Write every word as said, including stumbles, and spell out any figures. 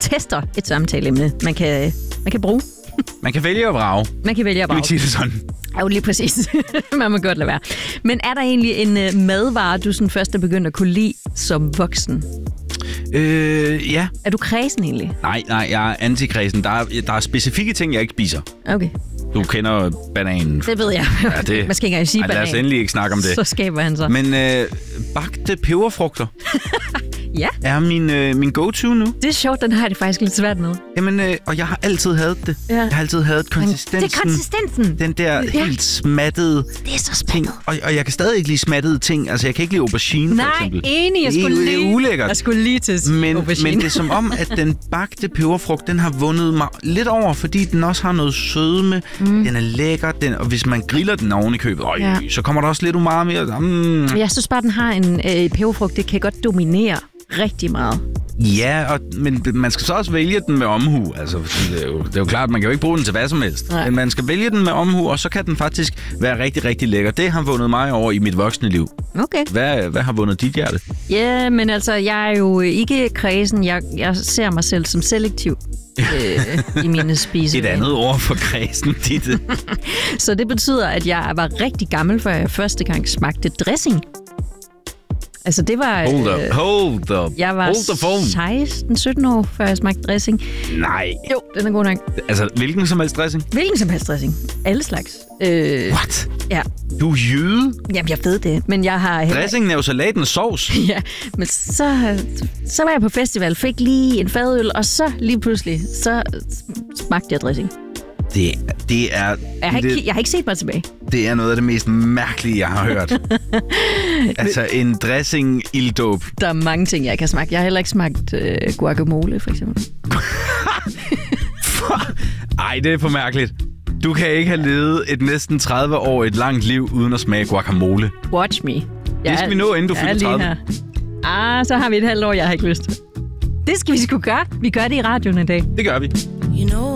tester et samtaleemne, man kan, man kan bruge. Man kan vælge at vrage. Man kan vælge at vrage. Kan vi ikke sige det sådan? Ja, jo, lige præcis. Man må godt lade være. Men er der egentlig en uh, madvare, du sådan først er begyndt at kunne lide som voksen? Øh, ja. Er du kræsen egentlig? Nej, nej, jeg er antikredsen. Der er, der er specifikke ting, jeg ikke spiser. Okay. Du kender bananen. Det ved jeg. Ja, det... Man skal ikke engang sige Ej, banan. lad os endelig ikke snakke om det. Så skaber han sig. Men øh, bagte peberfrugter ja. er min, øh, min go-to nu. Det er sjovt, den har jeg det faktisk lidt svært med. Jamen, øh, og jeg har altid hadet det. Ja. Jeg har altid hadet konsistensen. Det er konsistensen. Den der ja. helt smattede Det er så ting. spændende. Og, og jeg kan stadig ikke lide smattede ting. Altså, jeg kan ikke lide aubergine, Nej, for eksempel. enig. Jeg Det er- skulle det er lige, ulækkert. Jeg skulle lige til at sige Men, aubergine. men det er som om, at den bagte peberfrugt, den har vundet mig lidt over, fordi den også har noget sødme. Mm. Den er lækker, den, og hvis man griller den oven i købet, øj, Ja. så kommer der også lidt umami. Mm. Jeg synes bare, den har en øh, peberfrugt, det kan godt dominere rigtig meget. Ja, og, men man skal så også vælge den med omhu. Altså, det, er jo, det er jo klart, at man kan jo ikke bruge den til hvad som helst. Nej. Men man skal vælge den med omhu, og så kan den faktisk være rigtig, rigtig lækker. Det har vundet mig over i mit voksne liv. Okay. Hvad, hvad har vundet dit hjerte? Ja, men altså, jeg er jo ikke kredsen. Jeg, jeg ser mig selv som selektiv øh, i mine spise. Et andet ord for kredsen, Ditte. Så det betyder, at jeg var rigtig gammel, før jeg første gang smagte dressing. Altså, det var... Hold up, øh, hold up. Jeg var hold the phone. seksten sytten år, før jeg smagte dressing. Nej. Jo, den er god nok. Altså, hvilken som helst dressing? Hvilken som helst dressing. Alle slags. Øh, What? Ja. Du er jøde? Jamen, jeg ved det, men jeg har... Dressingen er jo salatens sovs. Ja, men så, så var jeg på festival, fik lige en fadøl, og så lige pludselig, så smagte jeg dressing. Det, det er... Jeg har, det, ikke, jeg har ikke set mig tilbage. det er noget af det mest mærkelige, jeg har hørt. Altså, en dressing ildåb. Der er mange ting, jeg ikke har smagt. Jeg har heller ikke smagt øh, guacamole, for eksempel. Ej, det er for mærkeligt. Du kan ikke have levet et næsten tredive år et langt liv uden at smage guacamole. Watch me. Jeg Det skal vi nå, inden du fylder tredive. Her. Ah, så har vi et halvt år, jeg har ikke lyst. Det skal vi sgu gøre. Vi gør det i radioen i dag. Det gør vi. You know